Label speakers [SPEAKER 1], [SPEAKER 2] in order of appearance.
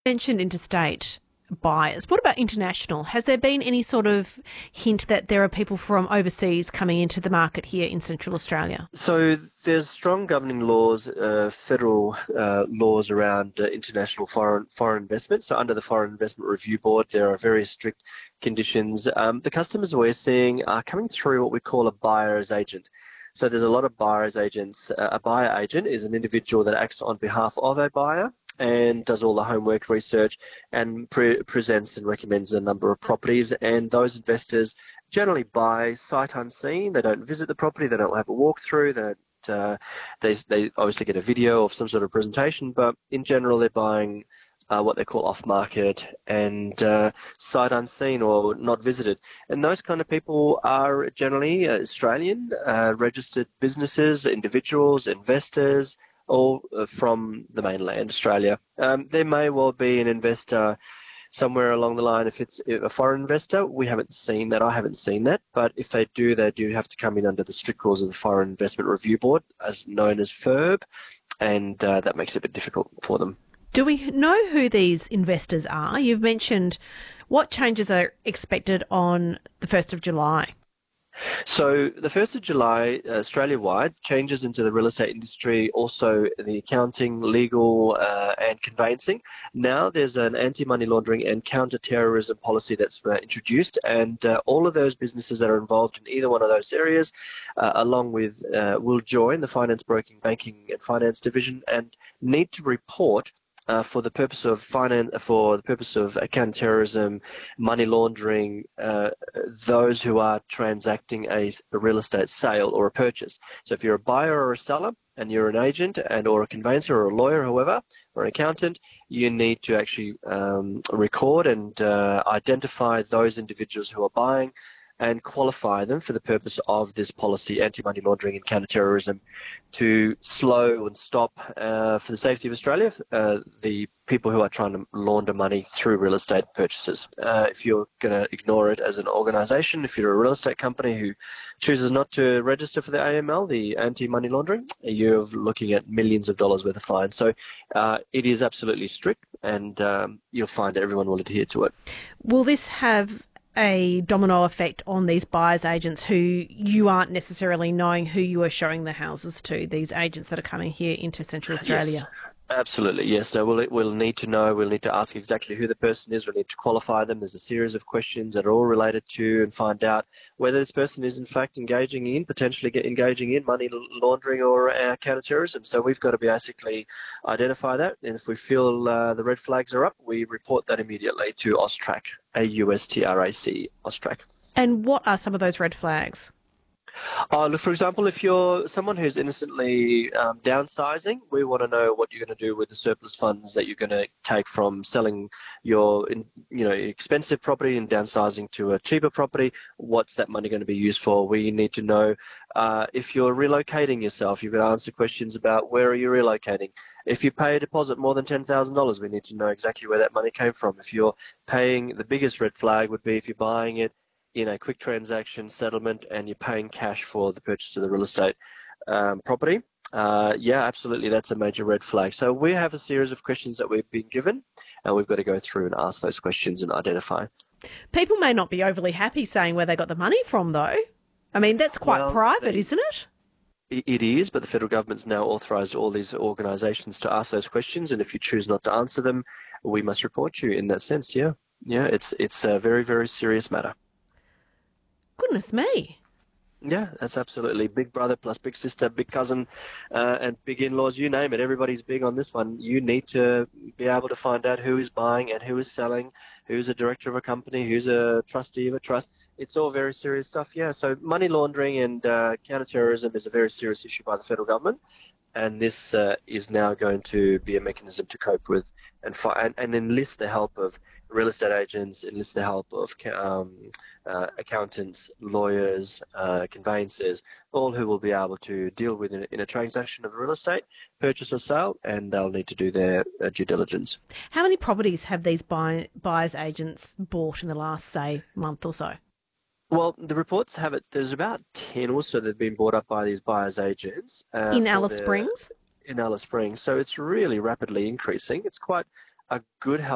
[SPEAKER 1] Mentioned interstate buyers. What about international? Has there been any sort of hint that there are people from overseas coming into the market here in Central Australia?
[SPEAKER 2] So there's strong governing laws, federal laws around international foreign investment. So under the Foreign Investment Review Board, there are very strict conditions. The customers we're seeing are coming through what we call a buyer's agent. So there's a lot of buyer's agents. A buyer agent is an individual that acts on behalf of a buyer and does all the homework research and presents and recommends a number of properties. And those investors generally buy sight unseen. They don't visit the property. They don't have a walkthrough. They don't, they obviously get a video of some sort of presentation, but in general they're buying what they call off-market and sight unseen or not visited. And those kind of people are generally Australian, registered businesses, individuals, investors, all from the mainland, Australia. There may well be an investor somewhere along the line. If it's a foreign investor, we haven't seen that. I haven't seen that. But if they do have to come in under the strict rules of the Foreign Investment Review Board, as known as FIRB, and that makes it a bit difficult for them.
[SPEAKER 1] Do we know who these investors are? You've mentioned what changes are expected on the 1st of July.
[SPEAKER 2] So the 1st of July, Australia-wide, changes into the real estate industry, also the accounting, legal and conveyancing. Now there's an anti-money laundering and counter-terrorism policy that's introduced, and all of those businesses that are involved in either one of those areas, along with, will join the finance broking, banking and finance division and need to report for the purpose of counter-terrorism, money laundering, those who are transacting a real estate sale or a purchase. So if you're a buyer or a seller and you're an agent or a conveyancer or a lawyer, however, or an accountant, you need to actually record and identify those individuals who are buying and qualify them for the purpose of this policy, anti-money laundering and counter-terrorism, to slow and stop, for the safety of Australia, the people who are trying to launder money through real estate purchases. If you're going to ignore it as an organisation, if you're a real estate company who chooses not to register for the AML, the anti-money laundering, you're looking at millions of dollars worth of fines. So it is absolutely strict, and you'll find that everyone will adhere to it.
[SPEAKER 1] Will this have a domino effect on these buyers agents who you aren't necessarily knowing who you are showing the houses to, these agents that are coming here into Central Australia?
[SPEAKER 2] Yes. Absolutely, yes. No, we'll need to know. We'll need to ask exactly who the person is. We'll need to qualify them. There's a series of questions that are all related to, and find out whether this person is in fact potentially engaging in money laundering or counter-terrorism. So we've got to basically identify that, and if we feel the red flags are up, we report that immediately to AUSTRAC, AUSTRAC, AUSTRAC.
[SPEAKER 1] And what are some of those red flags?
[SPEAKER 2] Look, for example, if you're someone who's innocently downsizing, we want to know what you're going to do with the surplus funds that you're going to take from selling your, expensive property and downsizing to a cheaper property. What's that money going to be used for? We need to know if you're relocating yourself. You've got to answer questions about where are you relocating. If you pay a deposit more than $10,000, we need to know exactly where that money came from. If you're paying, the biggest red flag would be if you're buying it in a quick transaction settlement and you're paying cash for the purchase of the real estate property. Yeah, absolutely, that's a major red flag. So we have a series of questions that we've been given, and we've got to go through and ask those questions and identify.
[SPEAKER 1] People may not be overly happy saying where they got the money from, though. I mean, that's quite private, isn't it?
[SPEAKER 2] It is, but the federal government's now authorised all these organisations to ask those questions, and if you choose not to answer them, we must report you in that sense, yeah. Yeah, it's a very, very serious matter.
[SPEAKER 1] Goodness me.
[SPEAKER 2] Yeah, that's absolutely big brother plus big sister, big cousin, and big in-laws, you name it. Everybody's big on this one. You need to be able to find out who is buying and who is selling, who's a director of a company, who's a trustee of a trust. It's all very serious stuff, yeah. So money laundering and counter-terrorism is a very serious issue by the federal government, and this is now going to be a mechanism to cope with and enlist the help of real estate agents, enlist the help of accountants, lawyers, conveyancers, all who will be able to deal with in a transaction of real estate, purchase or sale, and they'll need to do their due diligence.
[SPEAKER 1] How many properties have these buyers agents bought in the last, say, month or so?
[SPEAKER 2] Well, the reports have it, there's about 10 or so that have been bought up by these buyers agents.
[SPEAKER 1] In Alice Springs?
[SPEAKER 2] In Alice Springs. So it's really rapidly increasing. It's quite a good help.